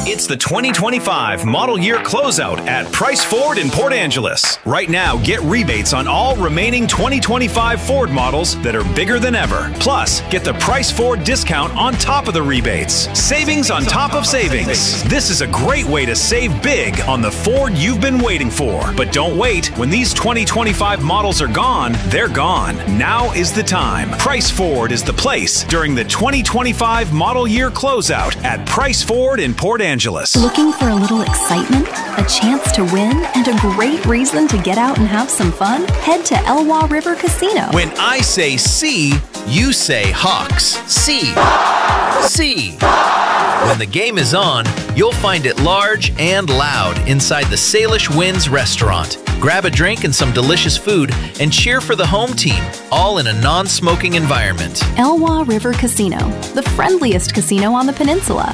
It's the 2025 model year closeout at Price Ford in Port Angeles. Right now, get rebates on all remaining 2025 Ford models that are bigger than ever. Plus, get the Price Ford discount on top of the rebates. Savings on top of savings. This is a great way to save big on the Ford you've been waiting for. But don't wait. When these 2025 models are gone, they're gone. Now is the time. Price Ford is the place during the 2025 model year closeout at Price Ford in Port Angeles. Looking for a little excitement, a chance to win, and a great reason to get out and have some fun? Head to Elwha River Casino. When I say see, you say Hawks. See. See. When the game is on, you'll find it large and loud inside the Salish Winds restaurant. Grab a drink and some delicious food and cheer for the home team, all in a non-smoking environment. Elwha River Casino, the friendliest casino on the peninsula.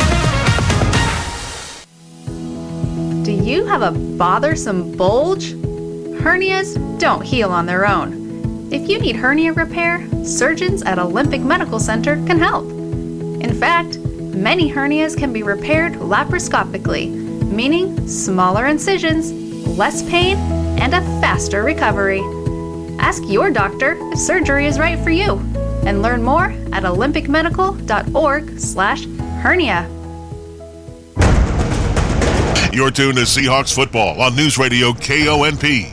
Do you have a bothersome bulge? Hernias don't heal on their own. If you need hernia repair, surgeons at Olympic Medical Center can help. In fact, many hernias can be repaired laparoscopically, meaning smaller incisions, less pain, and a faster recovery. Ask your doctor if surgery is right for you, and learn more at olympicmedical.org/hernia. You're tuned to Seahawks football on News Radio KONP.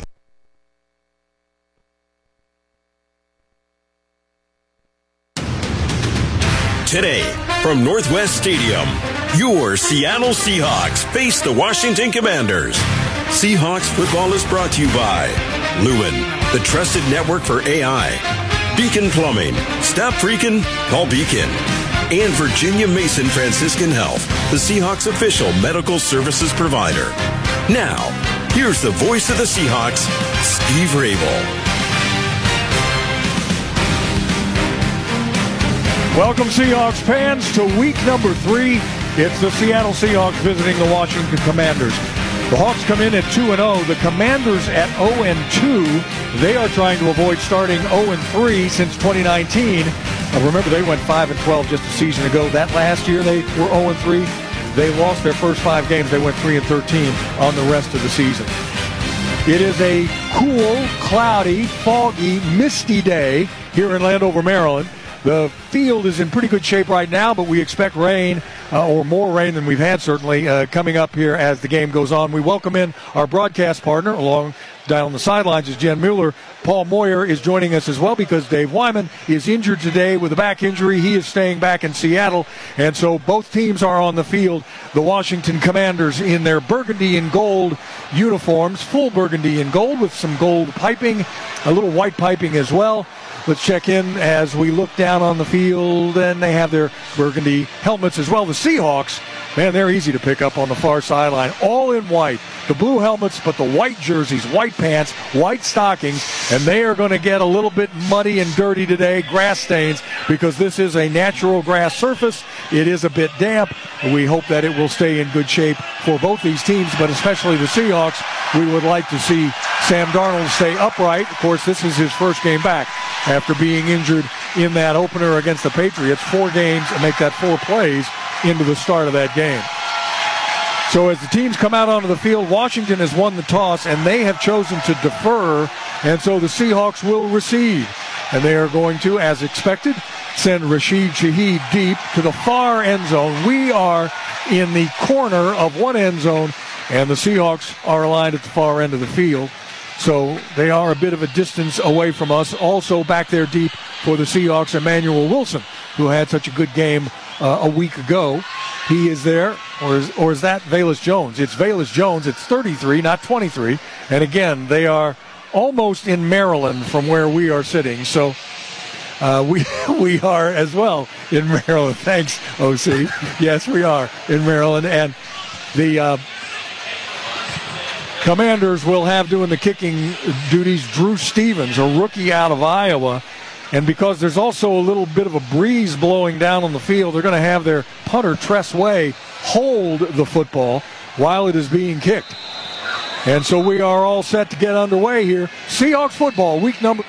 Today, from Northwest Stadium, your Seattle Seahawks face the Washington Commanders. Seahawks football is brought to you by Lumen, the trusted network for AI, Beacon Plumbing, stop freaking, call Beacon, and Virginia Mason Franciscan Health, the Seahawks official medical services provider. Now, here's the voice of the Seahawks, Steve Rabel. Welcome, Seahawks fans, to week number 3. It's the Seattle Seahawks visiting the Washington Commanders. The Hawks come in at 2-0. The Commanders at 0-2. They are trying to avoid starting 0-3 since 2019. Remember, they went 5-12 just a season ago. That last year they were 0-3. They lost their first 5 games. They went 3-13 on the rest of the season. It is a cool, cloudy, foggy, misty day here in Landover, Maryland. The field is in pretty good shape right now, but we expect rain, or more rain than we've had, certainly, coming up here as the game goes on. We welcome in our broadcast partner. Along down the sidelines is Jen Mueller. Paul Moyer is joining us as well because Dave Wyman is injured today with a back injury. He is staying back in Seattle, and so both teams are on the field. The Washington Commanders in their burgundy and gold uniforms, full burgundy and gold with some gold piping, a little white piping as well. Let's check in as we look down on the field, and they have their burgundy helmets as well. The Seahawks, man, they're easy to pick up on the far sideline, all in white. The blue helmets, but the white jerseys, white pants, white stockings, and they are going to get a little bit muddy and dirty today, grass stains, because this is a natural grass surface. It is a bit damp. We hope that it will stay in good shape for both these teams, but especially the Seahawks. We would like to see Sam Darnold stay upright. Of course, this is his first game back after being injured in that opener against the Patriots. 4 games and make that 4 plays into the start of that game. So as the teams come out onto the field, Washington has won the toss, and they have chosen to defer, and so the Seahawks will receive. And they are going to, as expected, send Rashid Shaheed deep to the far end zone. We are in the corner of one end zone, and the Seahawks are aligned at the far end of the field. So they are a bit of a distance away from us. Also back there deep for the Seahawks, Emmanuel Wilson, who had such a good game a week ago. He is there, or is that Velus Jones? It's Velus Jones. It's 33, not 23. And again, they are almost in Maryland from where we are sitting. So we are as well in Maryland. Thanks, OC. Yes, we are in Maryland. And the Commanders will have doing the kicking duties Drew Stevens, a rookie out of Iowa. And because there's also a little bit of a breeze blowing down on the field, they're going to have their punter, Tress Way, hold the football while it is being kicked. And so we are all set to get underway here. Seahawks football, week number.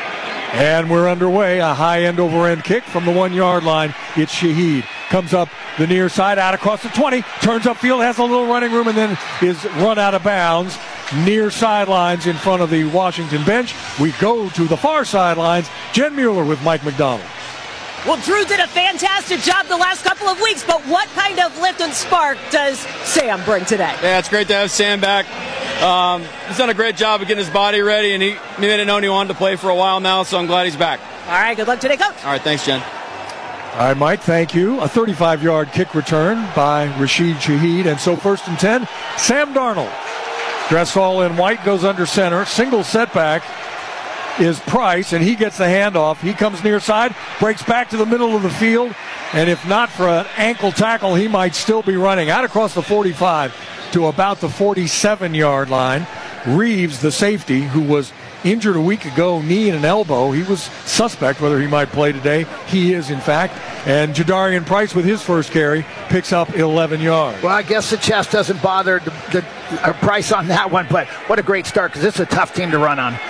And we're underway. A high end over end kick from the 1 yard line. It's Shaheed. Comes up the near side, out across the 20, turns upfield, has a little running room, and then is run out of bounds near sidelines in front of the Washington bench. We go to the far sidelines. Jen Mueller with Mike McDonald. Well, Drew did a fantastic job the last couple of weeks, but what kind of lift and spark does Sam bring today? Yeah, it's great to have Sam back. He's done a great job of getting his body ready, and he made it known he wanted to play for a while now, so I'm glad he's back. All right, good luck today, Coach. All right, thanks, Jen. All right, Mike, thank you. A 35-yard kick return by Rashid Shaheed, and so 1st and 10, Sam Darnold. Dressed all in white, goes under center, single setback is Price, and he gets the handoff. He comes near side, breaks back to the middle of the field, and if not for an ankle tackle, he might still be running out across the 45 to about the 47-yard line. Reeves, the safety, who was injured a week ago, knee and an elbow. He was suspect whether he might play today. He is, in fact. And Jadarian Price, with his first carry, picks up 11 yards. Well, I guess the chest doesn't bother the Price on that one, but what a great start, because it's a tough team to run on.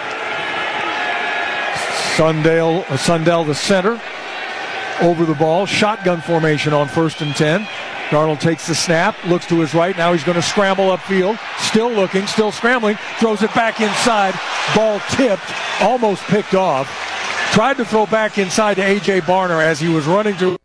Sundell, the center, over the ball. Shotgun formation on 1st and 10. Darnold takes the snap, looks to his right. Now he's going to scramble upfield. Still looking, still scrambling. Throws it back inside. Ball tipped, almost picked off. Tried to throw back inside to A.J. Barner as he was running to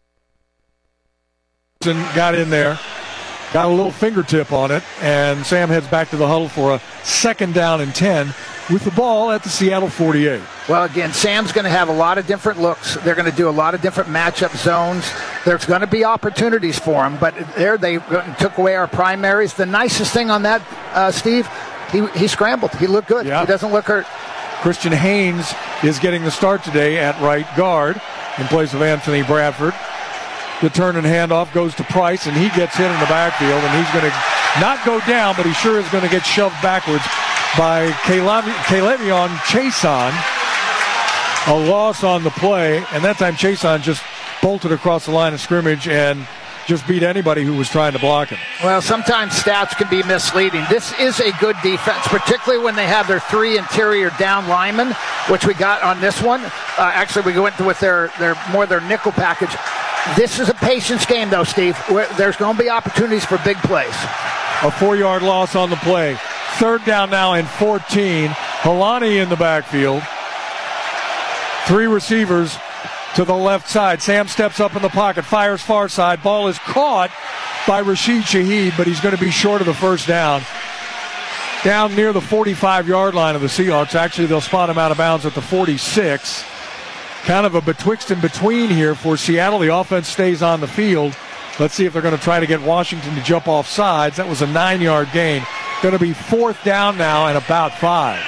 and got in there. Got a little fingertip on it, and Sam heads back to the huddle for a 2nd down and 10 with the ball at the Seattle 48. Well, again, Sam's going to have a lot of different looks. They're going to do a lot of different matchup zones. There's going to be opportunities for him, but there they took away our primaries. The nicest thing on that, Steve, he scrambled. He looked good. Yeah. He doesn't look hurt. Christian Haynes is getting the start today at right guard in place of Anthony Bradford. The turn and handoff goes to Price, and he gets hit in the backfield, and he's going to not go down, but he sure is going to get shoved backwards by Kalevion Chason. A loss on the play, and that time Chason just bolted across the line of scrimmage and just beat anybody who was trying to block him. Well, sometimes stats can be misleading. This is a good defense, particularly when they have their 3 interior down linemen, which we got on this one. Actually, we went with their nickel package. This is a patience game, though, Steve. There's going to be opportunities for big plays. A 4-yard loss on the play. 3rd down now and 14. Helani in the backfield. 3 receivers to the left side. Sam steps up in the pocket, fires far side. Ball is caught by Rashid Shaheed, but he's going to be short of the 1st down. Down near the 45-yard line of the Seahawks. Actually, they'll spot him out of bounds at the 46. Kind of a betwixt and between here for Seattle. The offense stays on the field. Let's see if they're going to try to get Washington to jump off sides. That was a 9-yard gain. Going to be 4th down now and about 5.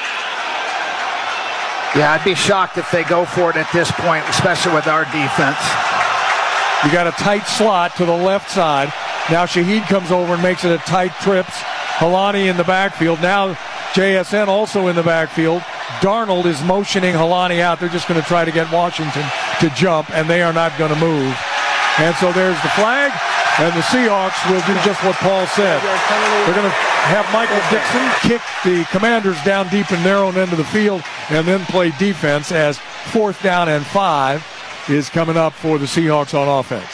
Yeah, I'd be shocked if they go for it at this point, especially with our defense. You got a tight slot to the left side. Now Shaheed comes over and makes it a tight trips. Helani in the backfield. Now JSN also in the backfield. Darnold is motioning Helani out. They're just going to try to get Washington to jump, and they are not going to move. And so there's the flag, and the Seahawks will do just what Paul said. They're going to have Michael Dixon kick the Commanders down deep in their own end of the field and then play defense as 4th down and 5 is coming up for the Seahawks on offense.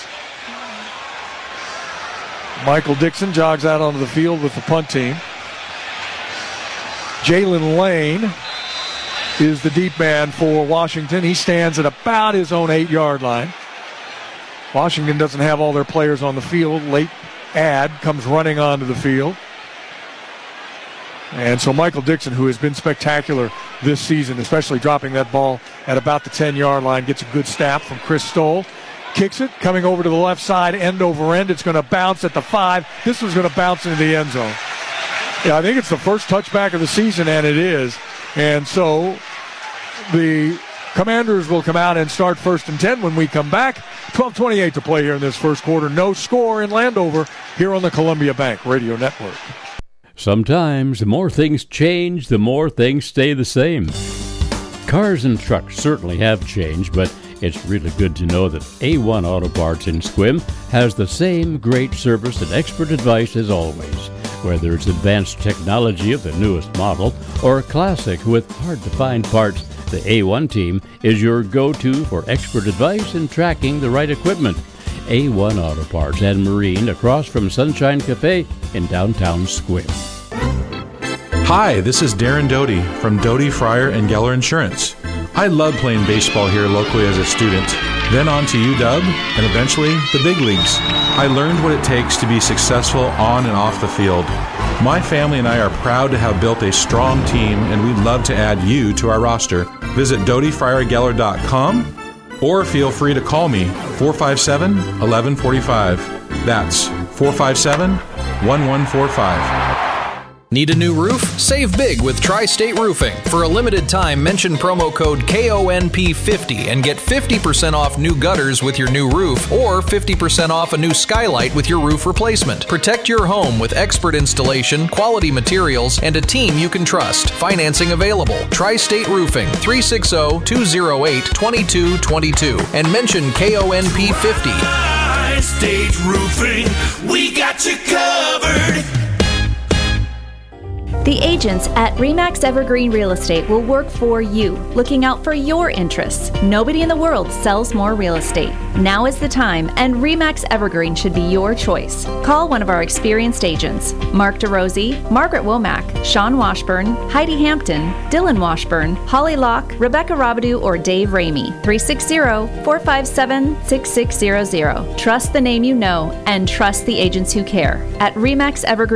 Michael Dixon jogs out onto the field with the punt team. Jalen Lane is the deep man for Washington. He stands at about his own 8-yard line. Washington doesn't have all their players on the field. Late add comes running onto the field. And so Michael Dixon, who has been spectacular this season, especially dropping that ball at about the 10-yard line, gets a good snap from Chris Stoll. Kicks it, coming over to the left side, end over end. It's going to bounce at the 5. This was going to bounce into the end zone. Yeah, I think it's the first touchback of the season, and it is. And so the Commanders will come out and start 1st and 10 when we come back. 12:28 to play here in this first quarter. No score in Landover here on the Columbia Bank Radio Network. Sometimes the more things change, the more things stay the same. Cars and trucks certainly have changed, but it's really good to know that A1 Auto Parts in Sequim has the same great service and expert advice as always. Whether it's advanced technology of the newest model or a classic with hard-to-find parts, the A1 team is your go-to for expert advice and tracking the right equipment. A1 Auto Parts and Marine across from Sunshine Cafe in downtown Squim. Hi, this is Darren Doty from Doty, Fryer, and Geller Insurance. I loved playing baseball here locally as a student, then on to UW, and eventually the big leagues. I learned what it takes to be successful on and off the field. My family and I are proud to have built a strong team, and we'd love to add you to our roster. Visit DotyFryerGeller.com or feel free to call me 457-1145. That's 457-1145. Need a new roof? Save big with Tri-State Roofing. For a limited time, mention promo code KONP50 and get 50% off new gutters with your new roof or 50% off a new skylight with your roof replacement. Protect your home with expert installation, quality materials, and a team you can trust. Financing available. Tri-State Roofing, 360-208-2222 and mention KONP50. Tri-State Roofing, we got you covered. The agents at RE/MAX Evergreen Real Estate will work for you, looking out for your interests. Nobody in the world sells more real estate. Now is the time, and RE/MAX Evergreen should be your choice. Call one of our experienced agents, Mark DeRosie, Margaret Womack, Sean Washburn, Heidi Hampton, Dylan Washburn, Holly Locke, Rebecca Robidoux, or Dave Ramey. 360-457-6600. Trust the name you know, and trust the agents who care. At RE/MAX Evergreen